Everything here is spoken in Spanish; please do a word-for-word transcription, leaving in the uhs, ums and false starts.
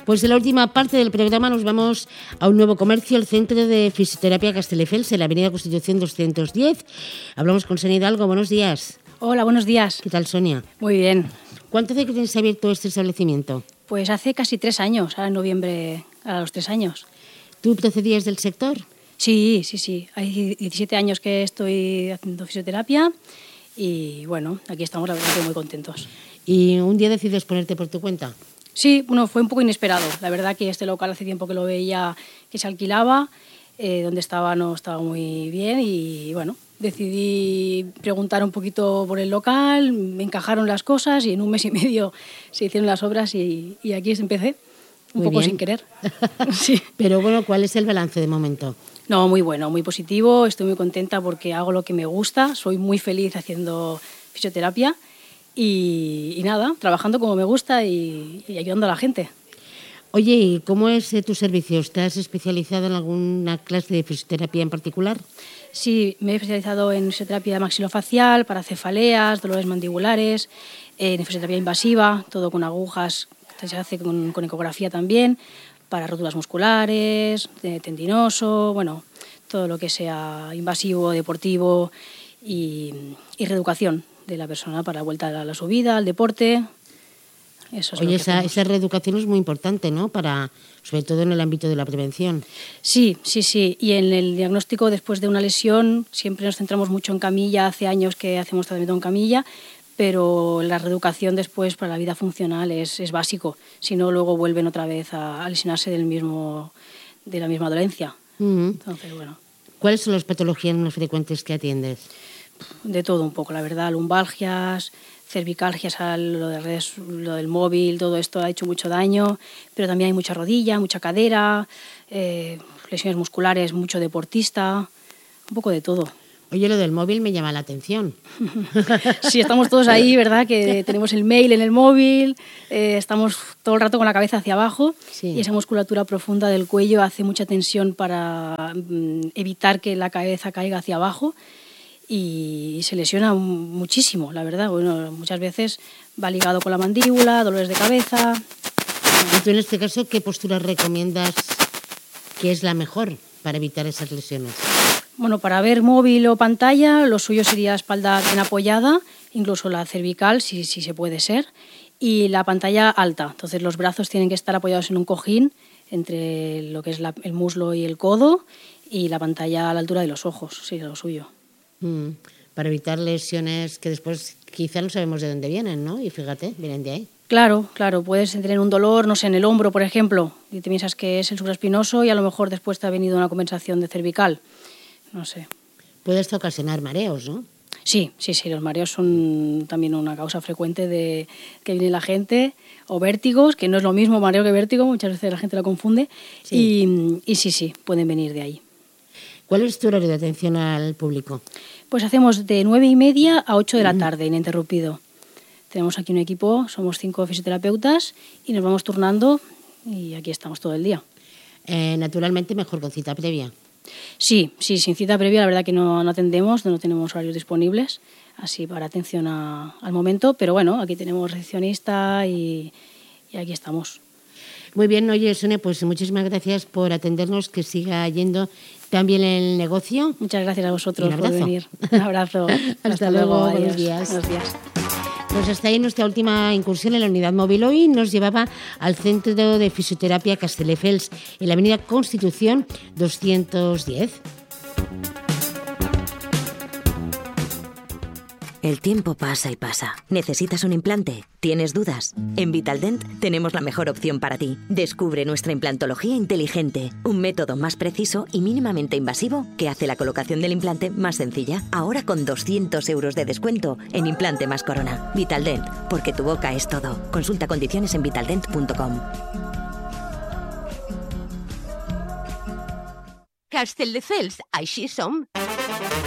Pues en la última parte del programa nos vamos a un nuevo comercio, el Centro de Fisioterapia Castelldefels, en la avenida Constitución doscientos diez. Hablamos con Sonia Hidalgo. Buenos días. Hola, buenos días. ¿Qué tal, Sonia? Muy bien. ¿Cuánto hace que tienes abierto este establecimiento? Pues hace casi tres años, ahora en noviembre, a los tres años. ¿Tú procedías del sector? Sí, sí, sí. Hay diecisiete años que estoy haciendo fisioterapia y bueno, aquí estamos, la verdad, que muy contentos. ¿Y un día decides ponerte por tu cuenta? Sí, bueno, fue un poco inesperado. La verdad que este local hace tiempo que lo veía que se alquilaba, eh, donde estaba no estaba muy bien y bueno, decidí preguntar un poquito por el local, me encajaron las cosas y en un mes y medio se hicieron las obras y, y aquí empecé, un Muy poco bien. sin querer. Sí. Pero bueno, ¿cuál es el balance de momento? No, muy bueno, muy positivo, estoy muy contenta porque hago lo que me gusta, soy muy feliz haciendo fisioterapia y, y nada, trabajando como me gusta y, y ayudando a la gente. Oye, ¿y cómo es eh, tu servicio? ¿Estás especializado en alguna clase de fisioterapia en particular? Sí, me he especializado en fisioterapia maxilofacial, para cefaleas, dolores mandibulares, en fisioterapia invasiva, todo con agujas, se hace con, con ecografía también, para roturas musculares, de tendinoso, bueno, todo lo que sea invasivo, deportivo y, y reeducación de la persona para la vuelta a la subida, al deporte. Eso es Oye, lo que esa, hacemos. esa reeducación es muy importante, ¿no? Para, sobre todo en el ámbito de la prevención. Sí, sí, sí. Y en el diagnóstico después de una lesión siempre nos centramos mucho en camilla. Hace años que hacemos tratamiento en camilla, pero la reeducación después para la vida funcional es, es básico. Si no, luego vuelven otra vez a, a lesionarse del mismo, de la misma dolencia. Uh-huh. Entonces, bueno. ¿Cuáles son las patologías más frecuentes que atiendes? De todo un poco, la verdad. Lumbalgias, cervicalgias, lo, de redes, lo del móvil, todo esto ha hecho mucho daño, pero también hay mucha rodilla, mucha cadera, eh, lesiones musculares, mucho deportista, un poco de todo. Oye, lo del móvil me llama la atención. Sí, estamos todos ahí, ¿verdad? Que tenemos el mail en el móvil, eh, estamos todo el rato con la cabeza hacia abajo, sí. Y esa musculatura profunda del cuello hace mucha tensión para mm, evitar que la cabeza caiga hacia abajo y se lesiona muchísimo, la verdad. Bueno, muchas veces va ligado con la mandíbula, dolores de cabeza. ¿Y tú en este caso qué postura recomiendas que es la mejor para evitar esas lesiones? Bueno, para ver móvil o pantalla, lo suyo sería espalda bien apoyada, incluso la cervical, si, si se puede ser, y la pantalla alta. Entonces los brazos tienen que estar apoyados en un cojín entre lo que es la, el muslo y el codo y la pantalla a la altura de los ojos, sería lo suyo. Mm, para evitar lesiones que después quizá no sabemos de dónde vienen, ¿no? Y fíjate, vienen de ahí. Claro, claro, puedes tener un dolor, no sé, en el hombro, por ejemplo, y te piensas que es el supraespinoso y a lo mejor después te ha venido una compensación de cervical. No sé. Puede esto ocasionar mareos, ¿no? Sí, sí, sí, los mareos son también una causa frecuente de que viene la gente, o vértigos, que no es lo mismo mareo que vértigo, muchas veces la gente lo confunde, sí. Y, y sí, sí, pueden venir de ahí. ¿Cuál es tu horario de atención al público? Pues hacemos de nueve y media a ocho de la tarde, ininterrumpido. Tenemos aquí un equipo, somos cinco fisioterapeutas y nos vamos turnando y aquí estamos todo el día. Eh, naturalmente mejor con cita previa. Sí, sí, sin cita previa la verdad que no, no atendemos, no tenemos horarios disponibles, así para atención a, al momento, pero bueno, aquí tenemos recepcionista y, y aquí estamos. Muy bien, oye, Sonia, pues muchísimas gracias por atendernos, que siga yendo tan bien el negocio. Muchas gracias a vosotros por venir. Un abrazo. Hasta, Hasta luego, luego. Buenos días. Buenos días. Pues hasta ahí nuestra última incursión en la unidad móvil. Hoy nos llevaba al Centro de Fisioterapia Castelldefels, en la avenida Constitución doscientos diez. El tiempo pasa y pasa. ¿Necesitas un implante? ¿Tienes dudas? En Vitaldent tenemos la mejor opción para ti. Descubre nuestra implantología inteligente, un método más preciso y mínimamente invasivo que hace la colocación del implante más sencilla. Ahora con doscientos euros de descuento en implante más corona. Vitaldent, porque tu boca es todo. Consulta condiciones en vitaldent punto com. Castelldefels, així som.